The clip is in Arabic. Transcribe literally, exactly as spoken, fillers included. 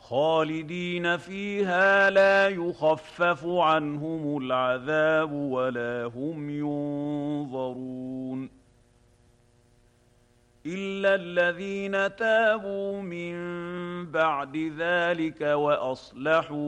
خالدين فيها لا يخفف عنهم العذاب ولا هم ينظرون إلا الذين تابوا من بعد ذلك وأصلحوا